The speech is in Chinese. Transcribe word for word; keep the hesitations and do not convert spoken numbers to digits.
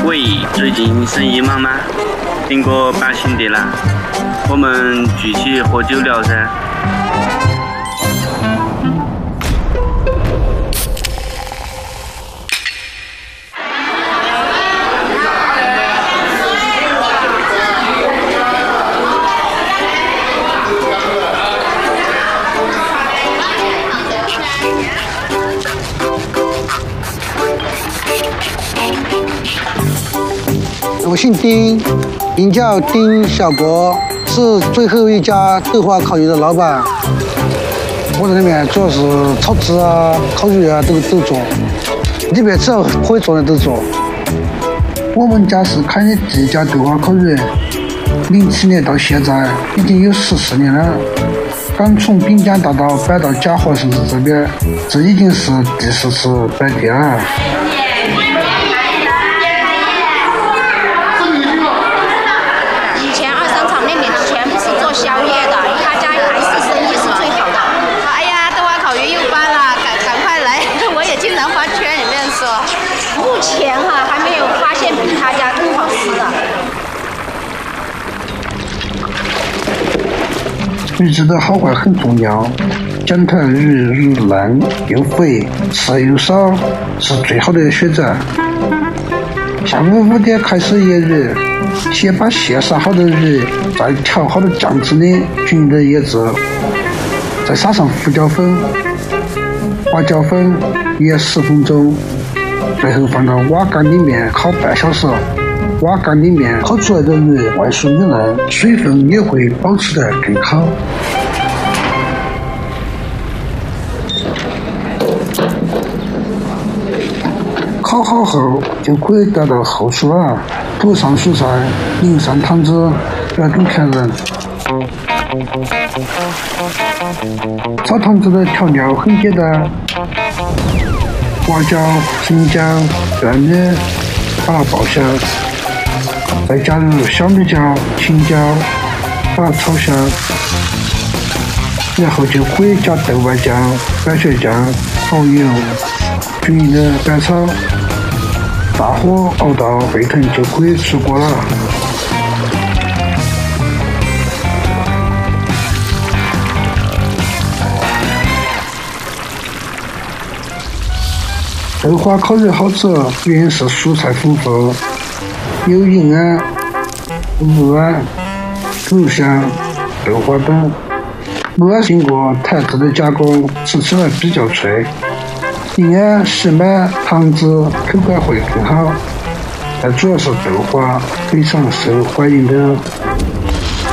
位最近生意忙吗？挺过八星的啦，我们聚起喝酒聊噻。 我姓丁，名叫丁小国，是最后一家豆花烤鱼的老板。我在里面主要是炒汁啊、烤鱼啊都都做，里面只要会做的都做。我们家是开的第一家豆花烤鱼，零七年到现在已经有十四年了。刚从滨江大道搬到嘉禾市这边，这已经是第四次摆店了。 目前哈还没有发现比他家更好吃的。 鱼质的好坏很重要，江滩鱼肉嫩又肥，刺又少，是最好的选择。下午五点开始腌鱼，先把现杀好的鱼，再调好的酱汁的均匀的腌制，再撒上胡椒粉、花椒粉，腌十分钟。最后放到瓦缸里面烤半小时，瓦缸里面烤出来的鱼外酥里嫩，水分也会保持得更好。烤好后就可以带到后厨了，铺上蔬菜，淋上汤汁，要给客人。炒汤汁的调料很简单。花椒、青椒、蒜米，把它爆香，再加入小米椒、青椒，把它炒香，然后就可以加豆瓣酱、番茄酱、蚝油，均匀的翻炒，大火熬到沸腾就可以出锅了。豆花烤鱼好吃，原因是蔬菜丰富，有银耳、木耳、豆香、豆花等。木耳经过弹制的加工，吃起来比较脆；银耳吸满汤汁，口感会更好。但主要是豆花非常受欢迎的